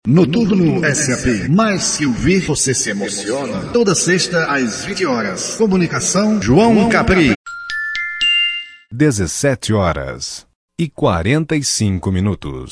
Noturno SAP. Mais que ouvir, você se emociona. Toda sexta às 20 horas. Comunicação João Capri. 17h45.